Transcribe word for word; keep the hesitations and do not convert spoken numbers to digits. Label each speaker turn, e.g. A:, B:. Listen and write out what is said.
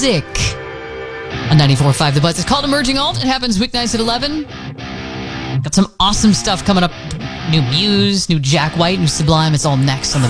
A: music on ninety-four point five The Buzz. It's called Emerging Alt. It happens weeknights at eleven. Got some awesome stuff coming up. New Muse, new Jack White, new Sublime. It's all next on the